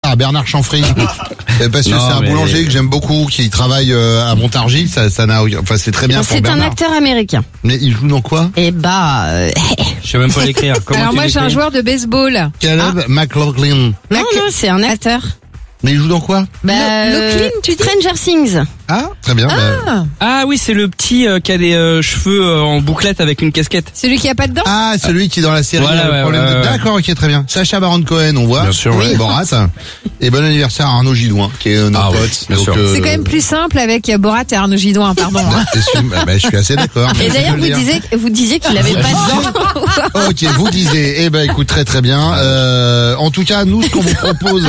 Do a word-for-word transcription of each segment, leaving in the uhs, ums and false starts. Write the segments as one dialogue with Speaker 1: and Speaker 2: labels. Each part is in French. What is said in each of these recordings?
Speaker 1: à Bernard Chanfry. Parce que
Speaker 2: Non,
Speaker 1: c'est un
Speaker 2: mais-
Speaker 1: boulanger que j'aime beaucoup, qui travaille euh, à Montargis. Ça, ça n'a, enfin, c'est très bien pour
Speaker 3: C'est un
Speaker 1: Bernard.
Speaker 3: acteur américain.
Speaker 1: Mais il joue dans quoi?
Speaker 3: Et bah, euh,
Speaker 2: Je sais même pas l'écrire. Comment
Speaker 4: Alors
Speaker 2: tu
Speaker 4: moi j'ai un
Speaker 2: l'écris
Speaker 4: joueur de baseball.
Speaker 1: Caleb McLaughlin.
Speaker 3: non, non, c'est un acteur.
Speaker 1: Mais il joue dans quoi?
Speaker 3: Bah,
Speaker 4: Le-
Speaker 3: euh,
Speaker 4: Locklin, tu dis
Speaker 3: Stranger Things.
Speaker 1: Ah, très bien. bah,
Speaker 4: Ah,
Speaker 2: Ah oui, c'est le petit euh, qui a des euh, cheveux euh, en bouclette avec une casquette.
Speaker 4: celui qui a pas de dents.
Speaker 1: Ah, celui qui dans la série
Speaker 2: Voilà,
Speaker 1: a le
Speaker 2: ouais,
Speaker 1: problème
Speaker 2: ouais,
Speaker 1: de...
Speaker 2: ouais.
Speaker 1: D'accord, ok, très bien. Sacha Baron Cohen, on voit.
Speaker 2: Bien sûr,
Speaker 1: oui.
Speaker 2: ouais.
Speaker 1: Borat. Et bon anniversaire à Arnaud Gidouin, qui est euh, notre
Speaker 2: Ah ouais,
Speaker 1: pote.
Speaker 2: bien sûr.
Speaker 1: euh,
Speaker 4: C'est quand même plus simple avec Borat et Arnaud Gidouin, pardon. hein.
Speaker 1: excuse- bah, bah, je suis assez d'accord.
Speaker 3: Et
Speaker 1: mais
Speaker 3: d'ailleurs,
Speaker 1: je
Speaker 3: vous
Speaker 1: veux dire.
Speaker 3: disiez, vous disiez qu'il avait pas de dents.
Speaker 1: Ok, vous disiez. Eh ben, écoute, très très bien. Euh, en tout cas, nous, ce qu'on vous propose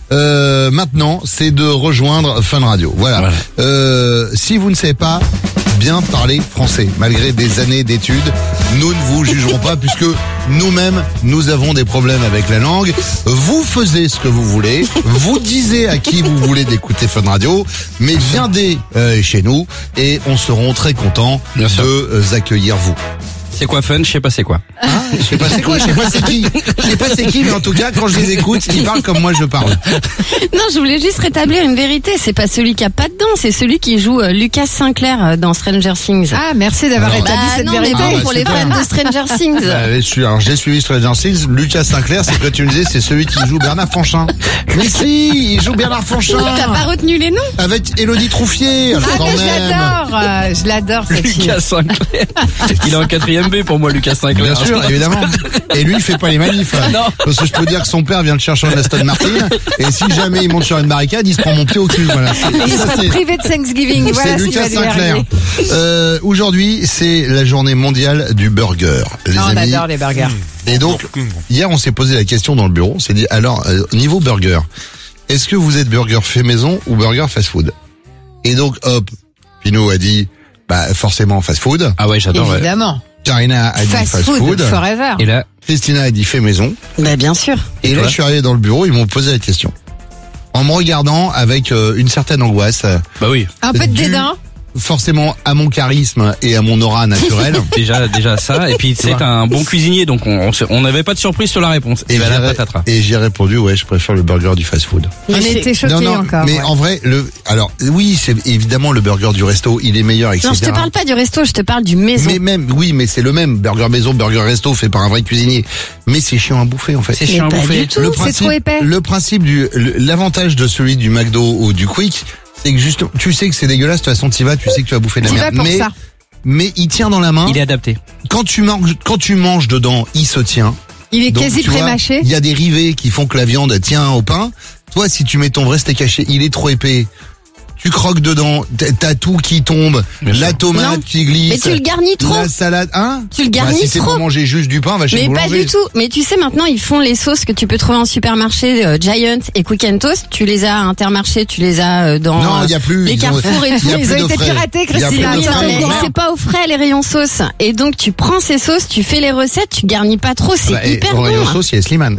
Speaker 1: euh, maintenant, c'est de rejoindre Fun Radio. Voilà.
Speaker 2: Voilà.
Speaker 1: Euh, si vous ne savez pas bien parler français, malgré des années d'études, nous ne vous jugerons pas puisque nous-mêmes, nous avons des problèmes avec la langue. Vous faisiez ce que vous voulez, vous disiez à qui vous voulez d'écouter Fun Radio, mais viendez euh, chez nous et on seront très contents
Speaker 2: Bien sûr.
Speaker 1: de euh, accueillir vous.
Speaker 2: C'est quoi fun? Je sais pas c'est quoi.
Speaker 1: Ah, je sais pas c'est quoi, je sais pas c'est qui. Je sais pas c'est qui, mais en tout cas, quand je les écoute, ils parlent comme moi je parle.
Speaker 3: Non, je voulais juste rétablir une vérité. C'est pas celui qui a pas de dents, c'est celui qui joue euh, Lucas Sinclair euh, dans Stranger Things.
Speaker 4: Ah, merci d'avoir
Speaker 1: Alors-
Speaker 4: rétabli
Speaker 3: Bah
Speaker 4: cette
Speaker 3: non,
Speaker 4: vérité.
Speaker 3: mais bon,
Speaker 1: Ah,
Speaker 3: pour les
Speaker 1: super.
Speaker 3: fans de Stranger Things.
Speaker 1: Euh, je suis, alors j'ai suivi Stranger Things. Lucas Sinclair, c'est ce que tu me disais, c'est celui qui joue Bernard Franchin. Mais si, il joue Bernard Franchin
Speaker 3: T'as pas retenu les noms?
Speaker 1: avec Élodie Trouffier. Alors,
Speaker 4: Ah,
Speaker 1: quand
Speaker 4: mais je
Speaker 1: même.
Speaker 4: l'adore, euh, je l'adore cette fille.
Speaker 2: Lucas Sinclair. Il est en quatrième B pour moi, Lucas Sinclair.
Speaker 1: Bien sûr, évidemment. Et lui, il fait pas les manifs.
Speaker 2: Non.
Speaker 1: Parce que je peux dire que son père vient de chercher un Aston Martin. Et si jamais il monte sur une barricade, il se prend mon pied au cul. Voilà. C'est-
Speaker 4: Il
Speaker 1: ça,
Speaker 4: sera
Speaker 1: c'est-
Speaker 4: privé de Thanksgiving. Voilà
Speaker 1: c'est
Speaker 4: ce qui
Speaker 1: Lucas
Speaker 4: va lui
Speaker 1: Sinclair.
Speaker 4: arriver.
Speaker 1: Euh, aujourd'hui, c'est la journée mondiale du burger. Les
Speaker 4: Ah, on
Speaker 1: amis.
Speaker 4: adore les burgers.
Speaker 1: Et donc, hier, on s'est posé la question dans le bureau. On s'est dit, alors, euh, niveau burger, est-ce que vous êtes burger fait maison ou burger fast-food? Et donc, hop, Pinot a dit, bah, forcément fast-food.
Speaker 2: Ah ouais, j'adore. Ouais.
Speaker 4: Évidemment.
Speaker 1: Karina a dit
Speaker 4: Fast
Speaker 1: fast-food.
Speaker 4: food forever.
Speaker 2: Et là,
Speaker 1: Christina a dit fait maison.
Speaker 3: Bah bien sûr.
Speaker 1: Et, là,
Speaker 2: toi
Speaker 1: je suis arrivé dans le bureau, ils m'ont posé la question. En me regardant avec euh, une certaine angoisse, euh,
Speaker 2: bah oui.
Speaker 4: Un peu de
Speaker 1: Du-
Speaker 4: dédain.
Speaker 1: forcément à mon charisme et à mon aura naturelle.
Speaker 2: Déjà, déjà ça. Et puis c'est un bon cuisinier, donc on on se- on n'avait pas de surprise sur la réponse. Et,
Speaker 1: Et
Speaker 2: bah
Speaker 1: j'ai
Speaker 2: là,
Speaker 1: ré-
Speaker 2: patatras.
Speaker 1: et j'ai répondu, ouais, je préfère le burger du fast-food.
Speaker 4: On
Speaker 3: Mais c'est-
Speaker 4: était choqués
Speaker 1: non, non,
Speaker 4: encore.
Speaker 1: mais
Speaker 4: ouais.
Speaker 1: en vrai, le, alors, oui, c'est évidemment le burger du resto, il est meilleur, et cetera.
Speaker 3: Non, je te parle pas du resto, je te parle du maison.
Speaker 1: Mais même, oui, mais c'est le même. Burger maison, burger resto fait par un vrai cuisinier. Mais c'est chiant à bouffer, en fait.
Speaker 2: C'est chiant à
Speaker 3: pas
Speaker 2: bouffer.
Speaker 3: du tout.
Speaker 1: Le
Speaker 4: c'est trop épais.
Speaker 1: Le principe du, le- l'avantage de celui du McDo ou du Quick, c'est que juste, tu sais que c'est dégueulasse, de toute façon, t'y vas, tu sais que tu vas bouffer de la
Speaker 4: T'y
Speaker 1: merde.
Speaker 4: vas pour
Speaker 1: mais,
Speaker 4: ça.
Speaker 1: mais il tient dans la main.
Speaker 2: Il est adapté.
Speaker 1: Quand tu manges, quand tu manges dedans, il se tient.
Speaker 4: Il est
Speaker 1: Donc,
Speaker 4: quasi
Speaker 1: tu vois,
Speaker 4: pré-mâché.
Speaker 1: Il y a des rivets qui font que la viande tient au pain. Toi, si tu mets ton vrai steak haché, il est trop épais. Tu croques dedans, t'as- t'as tout qui tombe,
Speaker 2: Bien
Speaker 1: la
Speaker 2: sûr.
Speaker 1: tomate
Speaker 3: Non.
Speaker 1: qui glisse.
Speaker 3: Mais tu le garnis trop.
Speaker 1: La salade, hein?
Speaker 3: Tu le garnis
Speaker 1: bah, si c'est
Speaker 3: trop.
Speaker 1: pour manger juste du pain, va chez
Speaker 3: Mais
Speaker 1: le
Speaker 3: pas
Speaker 1: boulanger.
Speaker 3: du tout. Mais tu sais, maintenant, ils font les sauces que tu peux trouver en supermarché, euh, Giant et Quick and Toast. Tu les as à Intermarché, tu les as euh, dans
Speaker 1: Non,
Speaker 3: euh,
Speaker 1: il y a plus.
Speaker 3: les
Speaker 1: ils ont-
Speaker 3: Carrefour et
Speaker 1: il y a
Speaker 3: tout.
Speaker 1: plus
Speaker 4: Ils ont
Speaker 1: de
Speaker 4: été
Speaker 1: frais.
Speaker 4: piratés,
Speaker 1: Il y a
Speaker 4: Christina,
Speaker 1: plus de
Speaker 4: ça
Speaker 1: frais.
Speaker 4: fait
Speaker 3: Mais
Speaker 4: quoi
Speaker 3: c'est pas au frais les rayons sauce. Et donc tu prends ces sauces, tu fais les recettes, tu garnis pas trop, c'est
Speaker 1: Bah, et
Speaker 3: hyper
Speaker 1: au
Speaker 3: bon.
Speaker 1: rayon sauce, il y a Slimane.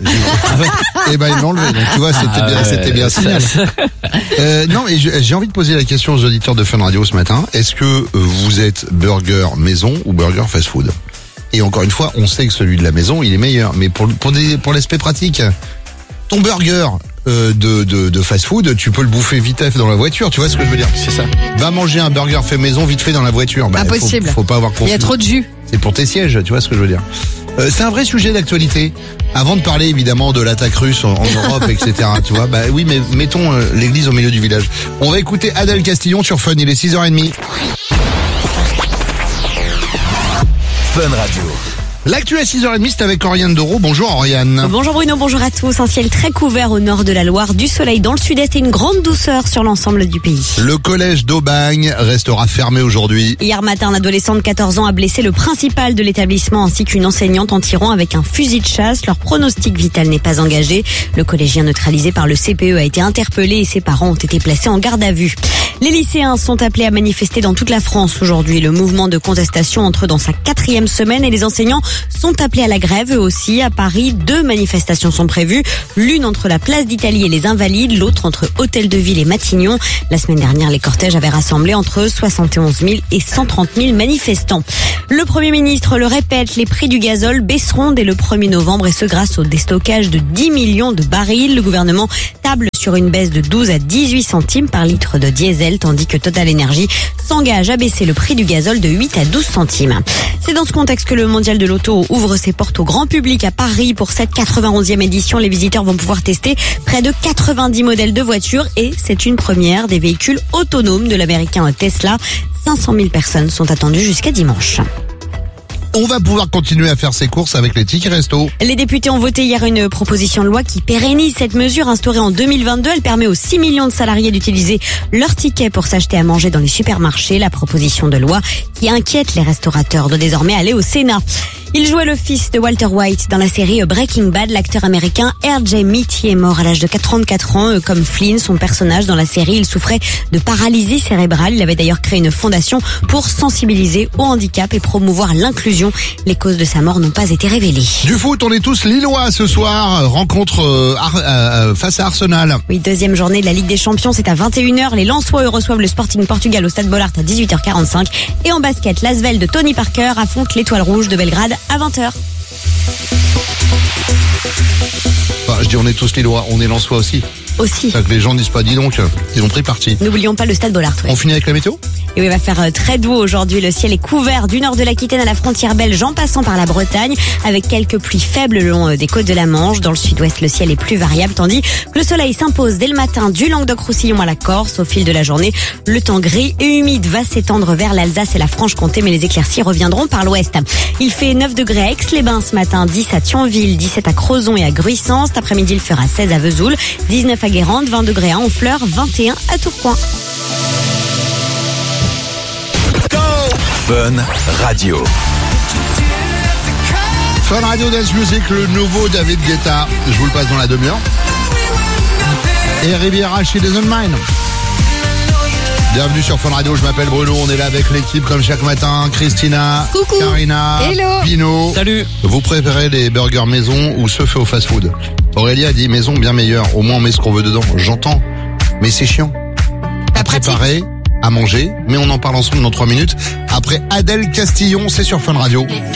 Speaker 1: Et ben, ils l'ont enlevé. Donc, tu vois, c'était
Speaker 2: Ah
Speaker 1: bien,
Speaker 2: ouais,
Speaker 1: c'était bien
Speaker 2: ça-
Speaker 1: signalé. Euh, non, et je- j'ai envie de poser la question aux auditeurs de Fun Radio ce matin. Est-ce que euh, vous êtes burger maison ou burger fast food? Et encore une fois, on sait que celui de la maison, il est meilleur. Mais pour, pour, des, pour l'aspect pratique, ton burger euh, de, de, de fast food, tu peux le bouffer vite fait dans la voiture. Tu vois ce que je veux dire?
Speaker 2: C'est ça.
Speaker 1: Va manger un burger fait maison vite fait dans la voiture. Bah,
Speaker 4: Impossible.
Speaker 1: Faut, faut pas avoir
Speaker 4: Il y a
Speaker 1: confiance.
Speaker 4: trop de jus.
Speaker 1: C'est pour tes sièges, tu vois ce que je veux dire. Euh, c'est un vrai sujet d'actualité. Avant de parler évidemment de l'attaque russe en, en Europe, et cetera. Tu vois, bah oui, mais mettons euh, l'église au milieu du village. On va écouter Adèle Castillon sur Fun. Il est six heures trente.
Speaker 5: Fun Radio.
Speaker 1: L'actu à six heures trente, c'est avec Oriane Doro. Bonjour Oriane.
Speaker 6: Bonjour Bruno, bonjour à tous. Un ciel très couvert au nord de la Loire, du soleil dans le sud-est et une grande douceur sur l'ensemble du pays.
Speaker 1: Le collège d'Aubagne restera fermé aujourd'hui.
Speaker 6: Hier matin, un adolescent de quatorze ans a blessé le principal de l'établissement ainsi qu'une enseignante en tirant avec un fusil de chasse. Leur pronostic vital n'est pas engagé. Le collégien neutralisé par le C P E a été interpellé et ses parents ont été placés en garde à vue. Les lycéens sont appelés à manifester dans toute la France aujourd'hui. Le mouvement de contestation entre dans sa quatrième semaine et les enseignants sont appelés à la grève eux aussi. À Paris, deux manifestations sont prévues. L'une entre la place d'Italie et les Invalides, l'autre entre Hôtel de Ville et Matignon. La semaine dernière, les cortèges avaient rassemblé entre soixante et onze mille et cent trente mille manifestants. Le Premier ministre le répète, les prix du gazole baisseront dès le premier novembre et ce grâce au déstockage de dix millions de barils. Le gouvernement table sur une baisse de douze à dix-huit centimes par litre de diesel, tandis que Total Energy s'engage à baisser le prix du gazole de huit à douze centimes. C'est dans ce contexte que le mondial de l'auto ouvre ses portes au grand public à Paris. Pour cette quatre-vingt-onzième édition, les visiteurs vont pouvoir tester près de quatre-vingt-dix modèles de voitures et c'est une première des véhicules autonomes de l'américain Tesla. cinq cent mille personnes sont attendues jusqu'à dimanche.
Speaker 1: On va pouvoir continuer à faire ses courses avec les tickets resto.
Speaker 6: Les députés ont voté hier une proposition de loi qui pérennise cette mesure instaurée en deux mille vingt-deux. Elle permet aux six millions de salariés d'utiliser leur ticket pour s'acheter à manger dans les supermarchés. La proposition de loi qui inquiète les restaurateurs doit désormais aller au Sénat. Il jouait le fils de Walter White dans la série Breaking Bad. L'acteur américain R J Mitty est mort à l'âge de trente-quatre ans. Comme Flynn, son personnage dans la série, il souffrait de paralysie cérébrale. Il avait d'ailleurs créé une fondation pour sensibiliser au handicap et promouvoir l'inclusion. Les causes de sa mort n'ont pas été révélées.
Speaker 1: Du foot, on est tous lillois ce soir. Rencontre euh, Ar- euh, face à Arsenal.
Speaker 6: Oui, deuxième journée de la Ligue des Champions, c'est à vingt et une heures. Les Lensois eux, reçoivent le Sporting Portugal au Stade Bollaert à dix-huit heures quarante-cinq. Et en basket, l'Asvel de Tony Parker affronte l'Étoile Rouge de Belgrade à vingt heures.
Speaker 1: Enfin, je dis on est tous lillois, on est lensois aussi.
Speaker 6: Aussi.
Speaker 1: C'est que les gens disent pas dis donc, ils ont pris parti.
Speaker 6: N'oublions pas le Stade Bollaert. Ouais.
Speaker 1: On finit avec la météo ?
Speaker 6: Et oui, il va faire très doux aujourd'hui. Le ciel est couvert du nord de l'Aquitaine à la frontière belge en passant par la Bretagne avec quelques pluies faibles le long des côtes de la Manche. Dans le sud-ouest, le ciel est plus variable tandis que le soleil s'impose dès le matin du Languedoc-Roussillon à la Corse. Au fil de la journée, le temps gris et humide va s'étendre vers l'Alsace et la Franche-Comté, mais les éclaircies reviendront par l'ouest. Il fait neuf degrés à Aix-les-Bains ce matin, dix à Thionville, dix-sept à Crozon et à Gruissant. Cet après-midi, il fera seize à Vesoul, dix-neuf à Guérande, vingt degrés à Honfleur, vingt et un à Tourcoing.
Speaker 5: Fun Radio.
Speaker 1: Fun Radio Dance Music, le nouveau David Guetta. Je vous le passe dans la demi-heure. Et Riviera, She Doesn't Mind. Bienvenue sur Fun Radio, je m'appelle Bruno, on est là avec l'équipe comme chaque matin. Christina,
Speaker 3: Coucou.
Speaker 1: Karina,
Speaker 4: Hello.
Speaker 1: Pino.
Speaker 2: Salut.
Speaker 1: Vous préférez les burgers maison ou ceux faits au fast-food ? Aurélie a dit maison bien meilleur, au moins on met ce qu'on veut dedans. J'entends, mais c'est chiant. À préparer, à manger, mais on en parle ensemble dans trois minutes. Après Adèle Castillon, c'est sur Fun Radio.